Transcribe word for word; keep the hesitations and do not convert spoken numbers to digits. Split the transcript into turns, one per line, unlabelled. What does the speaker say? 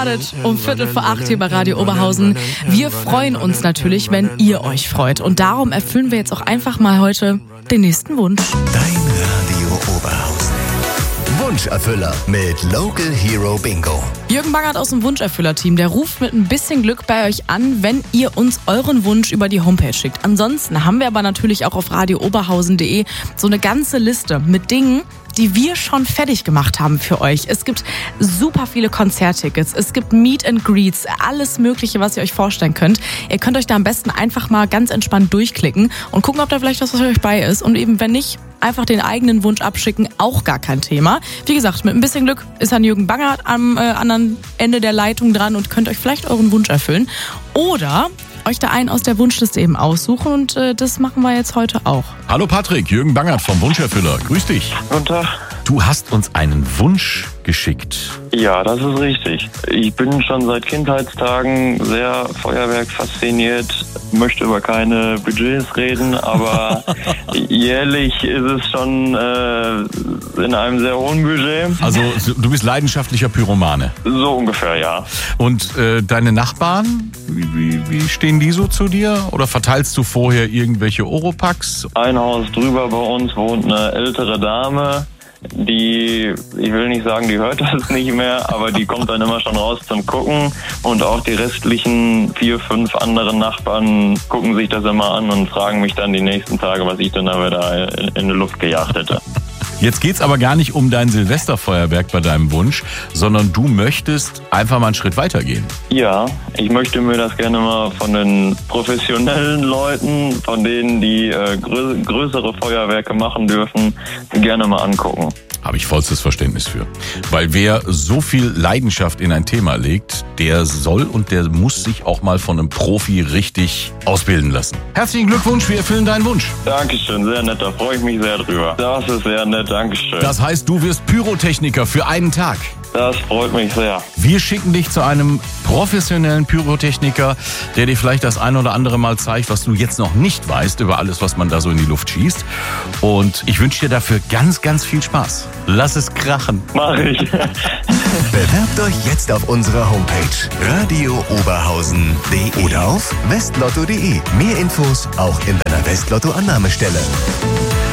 gestartet um Viertel vor acht hier bei Radio Oberhausen. Wir freuen uns natürlich, wenn ihr euch freut. Und darum erfüllen wir jetzt auch einfach mal heute den nächsten Wunsch.
Dein Radio Oberhausen. Wunscherfüller mit Local Hero Bingo.
Jürgen Bangert aus dem Wunscherfüller-Team, der ruft mit ein bisschen Glück bei euch an, wenn ihr uns euren Wunsch über die Homepage schickt. Ansonsten haben wir aber natürlich auch auf radio oberhausen punkt de so eine ganze Liste mit Dingen, die wir schon fertig gemacht haben für euch. Es gibt super viele Konzerttickets, es gibt Meet and Greets, alles Mögliche, was ihr euch vorstellen könnt. Ihr könnt euch da am besten einfach mal ganz entspannt durchklicken und gucken, ob da vielleicht was für euch bei ist. Und eben, wenn nicht, einfach den eigenen Wunsch abschicken, auch gar kein Thema. Wie gesagt, mit ein bisschen Glück ist Herr Jürgen Bangert am äh, anderen Ende der Leitung dran und könnt euch vielleicht euren Wunsch erfüllen. Oder euch da einen aus der Wunschliste eben aussuchen und äh, das machen wir jetzt heute auch.
Hallo Patrick, Jürgen Bangert vom Wunscherfüller. Grüß dich.
Guten Tag.
Du hast uns einen Wunsch geschickt.
Ja, das ist richtig. Ich bin schon seit Kindheitstagen sehr Feuerwerk fasziniert, möchte über keine Budgets reden, aber jährlich ist es schon äh, in einem sehr hohen Budget.
Also du bist leidenschaftlicher Pyromane.
So ungefähr, ja.
Und äh, deine Nachbarn, wie, wie, wie stehen die so zu dir? Oder verteilst du vorher irgendwelche Oropax?
Ein Haus drüber bei uns wohnt eine ältere Dame. Die, ich will nicht sagen, die hört das nicht mehr, aber die kommt dann immer schon raus zum Gucken und auch die restlichen vier, fünf anderen Nachbarn gucken sich das immer an und fragen mich dann die nächsten Tage, was ich dann aber da in die Luft gejagt hätte.
Jetzt geht's aber gar nicht um dein Silvesterfeuerwerk bei deinem Wunsch, sondern du möchtest einfach mal einen Schritt weitergehen.
Ja, ich möchte mir das gerne mal von den professionellen Leuten, von denen, die äh, grö- größere Feuerwerke machen dürfen, gerne mal angucken.
Habe ich vollstes Verständnis für. Weil wer so viel Leidenschaft in ein Thema legt, der soll und der muss sich auch mal von einem Profi richtig ausbilden lassen. Herzlichen Glückwunsch, wir erfüllen deinen Wunsch.
Dankeschön, sehr nett, da freue ich mich sehr drüber. Das ist sehr nett, Dankeschön.
Das heißt, du wirst Pyrotechniker für einen Tag.
Das freut mich sehr.
Wir schicken dich zu einem professionellen Pyrotechniker, der dir vielleicht das ein oder andere Mal zeigt, was du jetzt noch nicht weißt über alles, was man da so in die Luft schießt. Und ich wünsche dir dafür ganz, ganz viel Spaß. Lass es krachen.
Mach ich.
Bewerbt euch jetzt auf unserer Homepage radio oberhausen punkt de oder auf westlotto punkt de. Mehr Infos auch in deiner Westlotto-Annahmestelle.